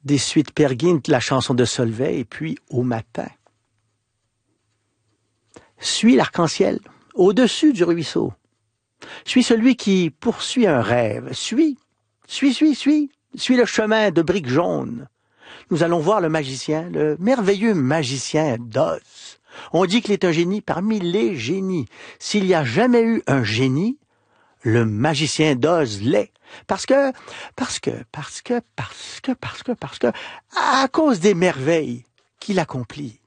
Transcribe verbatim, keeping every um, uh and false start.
des suites Peer Gynt, la chanson de Solvay, et puis Au matin. Suis l'arc-en-ciel, au-dessus du ruisseau. Suis celui qui poursuit un rêve. Suis, suis, suis, suis, suis le chemin de briques jaunes. Nous allons voir le magicien, le merveilleux magicien d'Oz. On dit qu'il est un génie parmi les génies. S'il n'y a jamais eu un génie, le magicien d'Oz l'est. Parce que, parce que, parce que, parce que, parce que, parce que, à cause des merveilles qu'il accomplit.